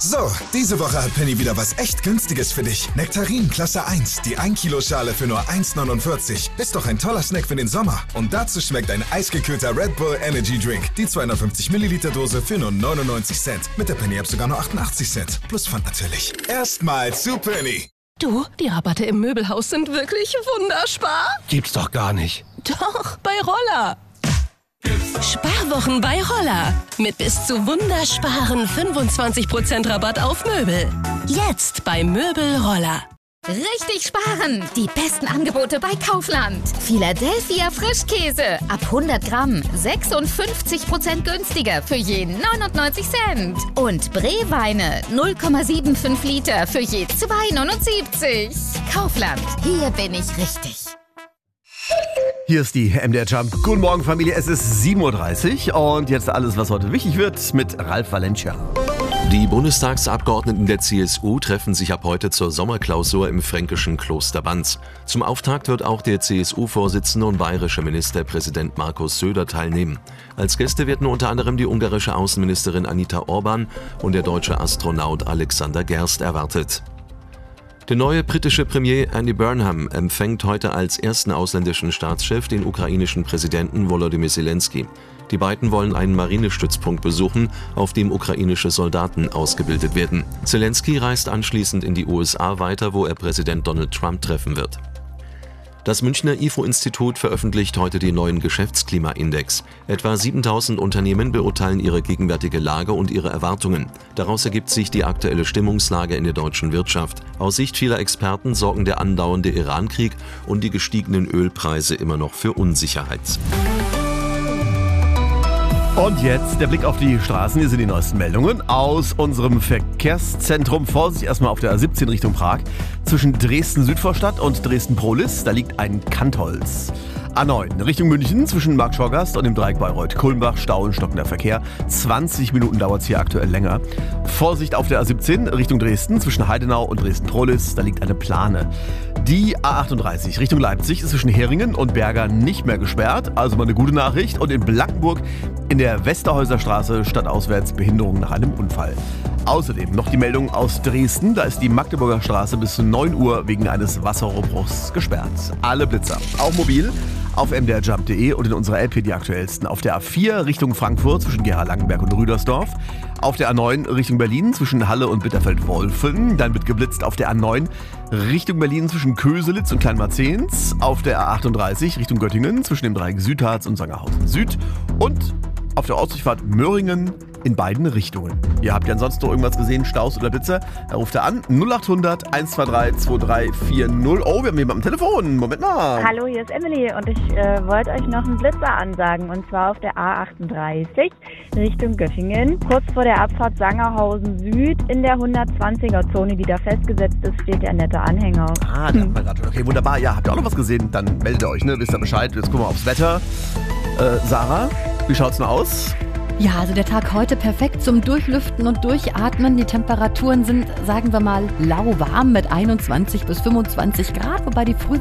So, diese Woche hat Penny wieder was echt Günstiges für dich. Nektarin Klasse 1, die 1 Kilo Schale für nur 1,49. Ist doch ein toller Snack für den Sommer. Und dazu schmeckt ein eisgekühlter Red Bull Energy Drink. Die 250 Milliliter Dose für nur 99 Cent. Mit der Penny App sogar nur 88 Cent. Plus Pfand natürlich. Erstmal zu Penny. Du, die Rabatte im Möbelhaus sind wirklich wunderspar. Gibt's doch gar nicht. Doch, bei Roller. Sparwochen bei Roller. Mit bis zu wundersparen 25% Rabatt auf Möbel. Jetzt bei Möbel Roller. Richtig sparen! Die besten Angebote bei Kaufland. Philadelphia Frischkäse ab 100 Gramm 56% günstiger für je 99 Cent. Und Bree-Weine 0,75 Liter für je 2,79. Kaufland, hier bin ich richtig. Hier ist die MDR Jump. Guten Morgen, Familie. Es ist 7:30 Uhr und jetzt alles, was heute wichtig wird, mit Ralf Valencia. Die Bundestagsabgeordneten der CSU treffen sich ab heute zur Sommerklausur im fränkischen Kloster Banz. Zum Auftakt wird auch der CSU-Vorsitzende und bayerische Ministerpräsident Markus Söder teilnehmen. Als Gäste werden unter anderem die ungarische Außenministerin Anita Orban und der deutsche Astronaut Alexander Gerst erwartet. Der neue britische Premier Andy Burnham empfängt heute als ersten ausländischen Staatschef den ukrainischen Präsidenten Volodymyr Zelensky. Die beiden wollen einen Marinestützpunkt besuchen, auf dem ukrainische Soldaten ausgebildet werden. Zelensky reist anschließend in die USA weiter, wo er Präsident Donald Trump treffen wird. Das Münchner IFO-Institut veröffentlicht heute den neuen Geschäftsklimaindex. Etwa 7000 Unternehmen beurteilen ihre gegenwärtige Lage und ihre Erwartungen. Daraus ergibt sich die aktuelle Stimmungslage in der deutschen Wirtschaft. Aus Sicht vieler Experten sorgen der andauernde Irankrieg und die gestiegenen Ölpreise immer noch für Unsicherheit. Und jetzt der Blick auf die Straßen. Hier sind die neuesten Meldungen aus unserem Verkehrszentrum. Vorsicht erstmal auf der A17 Richtung Prag. Zwischen Dresden-Südvorstadt und Dresden-Prohlis, da liegt ein Kantholz. A9 Richtung München zwischen Marktschorgast und dem Dreieck Bayreuth-Kulmbach. Stau und stockender Verkehr. 20 Minuten dauert es hier aktuell länger. Vorsicht auf der A17 Richtung Dresden zwischen Heidenau und Dresden-Prohlis. Da liegt eine Plane. Die A38 Richtung Leipzig ist zwischen Heringen und Berger nicht mehr gesperrt. Also mal eine gute Nachricht. Und in Blankenburg in der Westerhäuser Straße stadtauswärts Behinderung nach einem Unfall. Außerdem noch die Meldung aus Dresden. Da ist die Magdeburger Straße bis 9 Uhr wegen eines Wasserrohrbruchs gesperrt. Alle Blitzer, auch mobil, auf mdrjump.de und in unserer App die aktuellsten. Auf der A4 Richtung Frankfurt zwischen Gera-Langenberg und Rüdersdorf. Auf der A9 Richtung Berlin zwischen Halle und Bitterfeld-Wolfen. Dann wird geblitzt auf der A9 Richtung Berlin zwischen Köselitz und Kleinmarzehns. Auf der A38 Richtung Göttingen zwischen dem Dreieck Südharz und Sangerhausen Süd. Und auf der Ortsdurchfahrt Möhringen in beiden Richtungen. Ihr habt ja ansonsten noch irgendwas gesehen, Staus oder Blitzer? Da ruft er an 0800 123 2340. Oh, wir haben jemanden am Telefon. Moment mal. Hallo, hier ist Emily und ich wollte euch noch einen Blitzer ansagen. Und zwar auf der A38 Richtung Göttingen. Kurz vor der Abfahrt Sangerhausen Süd in der 120er-Zone, die da festgesetzt ist, steht der nette Anhänger. Ah, da hat man gerade schon. Okay, wunderbar. Ja, habt ihr auch noch was gesehen? Dann meldet euch, ne? Wisst ihr Bescheid. Jetzt gucken wir aufs Wetter. Sarah, wie schaut's denn aus? Ja, also der Tag heute perfekt zum Durchlüften und Durchatmen. Die Temperaturen sind, sagen wir mal, lauwarm mit 21 bis 25 Grad, wobei die